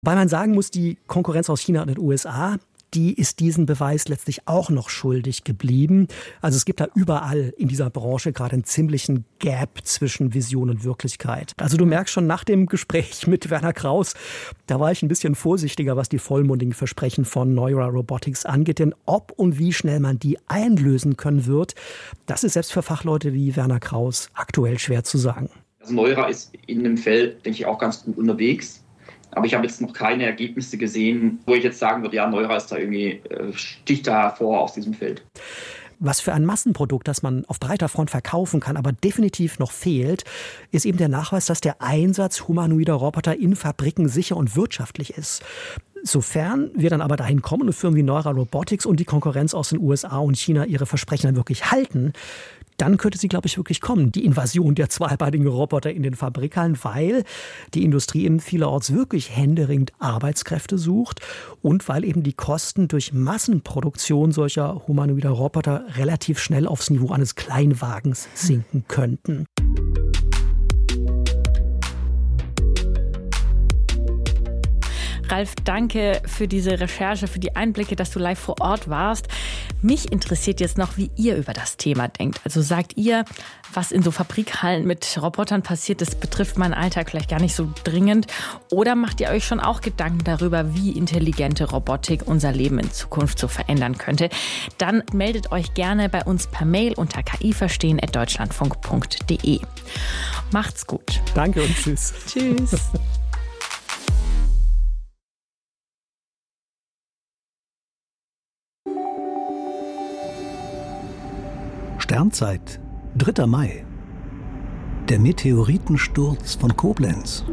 Weil man sagen muss, die Konkurrenz aus China und den USA, die ist diesen Beweis letztlich auch noch schuldig geblieben. Also es gibt da überall in dieser Branche gerade einen ziemlichen Gap zwischen Vision und Wirklichkeit. Also du merkst schon nach dem Gespräch mit Werner Krauss, da war ich ein bisschen vorsichtiger, was die vollmundigen Versprechen von Neura Robotics angeht. Denn ob und wie schnell man die einlösen können wird, das ist selbst für Fachleute wie Werner Krauss aktuell schwer zu sagen. Also Neura ist in dem Feld, denke ich, auch ganz gut unterwegs. Aber ich habe jetzt noch keine Ergebnisse gesehen, wo ich jetzt sagen würde, ja, Neura ist da irgendwie, sticht da hervor aus diesem Feld. Was für ein Massenprodukt, das man auf breiter Front verkaufen kann, aber definitiv noch fehlt, ist eben der Nachweis, dass der Einsatz humanoider Roboter in Fabriken sicher und wirtschaftlich ist. Sofern wir dann aber dahin kommen und Firmen wie Neura Robotics und die Konkurrenz aus den USA und China ihre Versprechen dann wirklich halten, dann könnte sie, glaube ich, wirklich kommen, die Invasion der zweibeinigen Roboter in den Fabrikhallen, weil die Industrie eben vielerorts wirklich händeringend Arbeitskräfte sucht und weil eben die Kosten durch Massenproduktion solcher humanoider Roboter relativ schnell aufs Niveau eines Kleinwagens sinken könnten. Ralf, danke für diese Recherche, für die Einblicke, dass du live vor Ort warst. Mich interessiert jetzt noch, wie ihr über das Thema denkt. Also sagt ihr, was in so Fabrikhallen mit Robotern passiert, das betrifft meinen Alltag vielleicht gar nicht so dringend? Oder macht ihr euch schon auch Gedanken darüber, wie intelligente Robotik unser Leben in Zukunft so verändern könnte? Dann meldet euch gerne bei uns per Mail unter kiverstehen@deutschlandfunk.de. Macht's gut. Danke und tschüss. Tschüss. Sternzeit, 3. Mai. Der Meteoritensturz von Koblenz.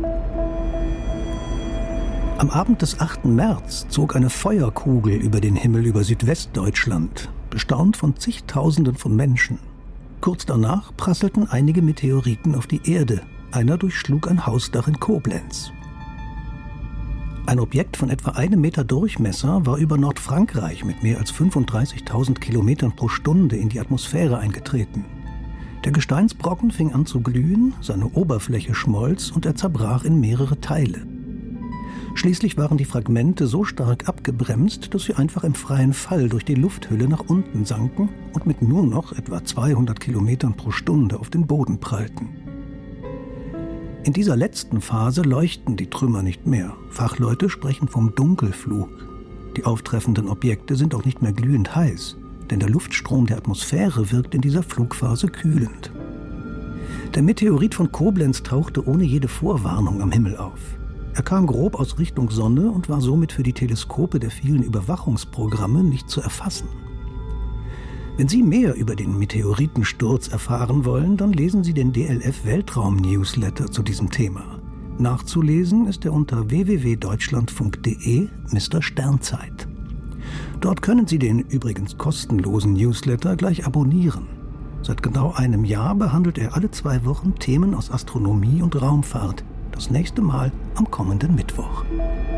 Am Abend des 8. März zog eine Feuerkugel über den Himmel über Südwestdeutschland, bestaunt von zigtausenden von Menschen. Kurz danach prasselten einige Meteoriten auf die Erde. Einer durchschlug ein Hausdach in Koblenz. Ein Objekt von etwa 1 Meter Durchmesser war über Nordfrankreich mit mehr als 35.000 Kilometern pro Stunde in die Atmosphäre eingetreten. Der Gesteinsbrocken fing an zu glühen, seine Oberfläche schmolz und er zerbrach in mehrere Teile. Schließlich waren die Fragmente so stark abgebremst, dass sie einfach im freien Fall durch die Lufthülle nach unten sanken und mit nur noch etwa 200 Kilometern pro Stunde auf den Boden prallten. In dieser letzten Phase leuchten die Trümmer nicht mehr. Fachleute sprechen vom Dunkelflug. Die auftreffenden Objekte sind auch nicht mehr glühend heiß, denn der Luftstrom der Atmosphäre wirkt in dieser Flugphase kühlend. Der Meteorit von Koblenz tauchte ohne jede Vorwarnung am Himmel auf. Er kam grob aus Richtung Sonne und war somit für die Teleskope der vielen Überwachungsprogramme nicht zu erfassen. Wenn Sie mehr über den Meteoritensturz erfahren wollen, dann lesen Sie den DLF-Weltraum-Newsletter zu diesem Thema. Nachzulesen ist er unter www.deutschlandfunk.de Mr. Sternzeit. Dort können Sie den übrigens kostenlosen Newsletter gleich abonnieren. Seit genau einem Jahr behandelt er alle 2 Wochen Themen aus Astronomie und Raumfahrt. Das nächste Mal am kommenden Mittwoch.